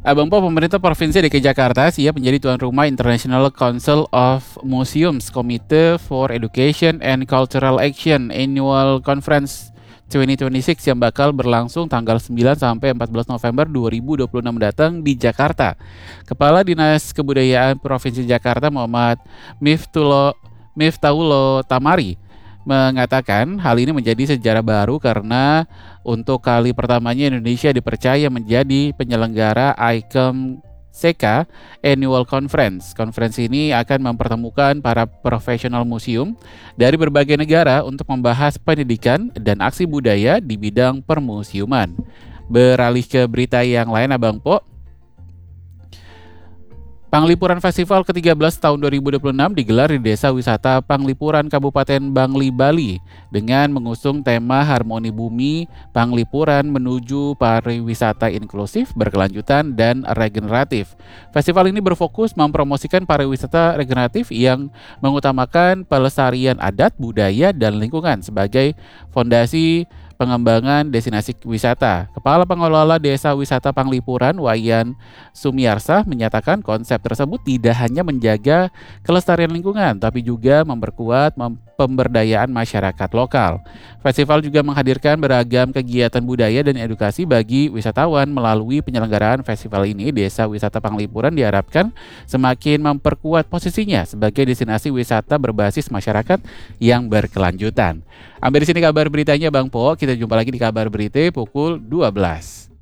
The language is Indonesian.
Abang Po, pemerintah Provinsi DKI Jakarta siap menjadi tuan rumah International Council of Museums Committee for Education and Cultural Action Annual Conference 2026 yang bakal berlangsung tanggal 9 sampai 14 November 2026 mendatang di Jakarta. Kepala Dinas Kebudayaan Provinsi Jakarta Muhammad Miftaulo Tamari mengatakan hal ini menjadi sejarah baru karena untuk kali pertamanya Indonesia dipercaya menjadi penyelenggara ICOM SECA Annual Conference. Konferensi ini akan mempertemukan para profesional museum dari berbagai negara untuk membahas pendidikan dan aksi budaya di bidang permusiuman. Beralih ke berita yang lain, Abang Po. Panglipuran Festival ke-13 tahun 2026 digelar di Desa Wisata Panglipuran Kabupaten Bangli, Bali dengan mengusung tema Harmoni Bumi Panglipuran menuju pariwisata inklusif, berkelanjutan, dan regeneratif. Festival ini berfokus mempromosikan pariwisata regeneratif yang mengutamakan pelestarian adat, budaya, dan lingkungan sebagai fondasi pengembangan destinasi wisata. Kepala Pengelola Desa Wisata Panglipuran, Wayan Sumiarsa, menyatakan konsep tersebut tidak hanya menjaga kelestarian lingkungan, tapi juga memperkuat pemberdayaan masyarakat lokal. Festival juga menghadirkan beragam kegiatan budaya dan edukasi bagi wisatawan. Melalui penyelenggaraan festival ini, Desa Wisata Panglipuran diharapkan semakin memperkuat posisinya sebagai destinasi wisata berbasis masyarakat yang berkelanjutan. Sampai di sini kabar beritanya, Bang Po. Kita jumpa lagi di kabar berita pukul 12.